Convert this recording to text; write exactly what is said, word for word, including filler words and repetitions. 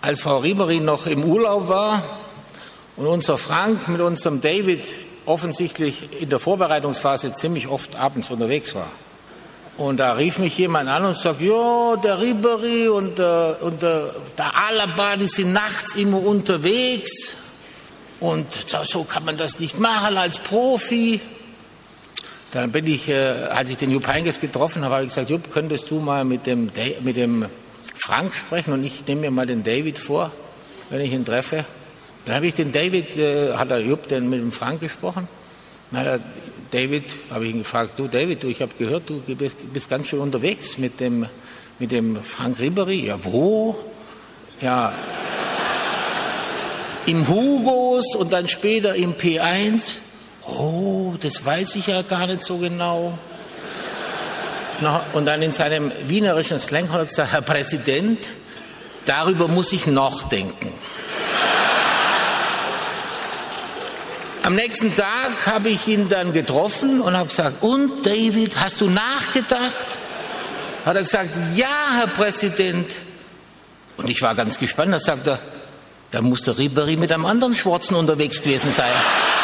als Frau Ribery noch im Urlaub war und unser Frank mit unserem David offensichtlich in der Vorbereitungsphase ziemlich oft abends unterwegs war. Und da rief mich jemand an und sagt, ja, der Ribery und der, und der, der Alaba, die sind nachts immer unterwegs. Und so kann man das nicht machen als Profi. Dann bin ich, äh, als ich den Jupp Heynckes getroffen habe, habe ich gesagt, Jupp, könntest du mal mit dem, mit dem Frank sprechen und ich nehme mir mal den David vor, wenn ich ihn treffe. Dann habe ich den David, äh, hat der Jupp denn mit dem Frank gesprochen? Dann hat er, David, habe ich ihn gefragt, du David, du, ich habe gehört, du bist, bist ganz schön unterwegs mit dem, mit dem Frank Ribery. Ja, wo? Ja, im Hugos und dann später im P eins. Oh, das weiß ich ja gar nicht so genau. Und dann in seinem wienerischen Slang hat er gesagt, Herr Präsident, darüber muss ich noch denken. Am nächsten Tag habe ich ihn dann getroffen und habe gesagt, und David, hast du nachgedacht? Hat er gesagt, ja, Herr Präsident. Und ich war ganz gespannt, da sagt er, da muss der Ribery mit einem anderen Schwarzen unterwegs gewesen sein.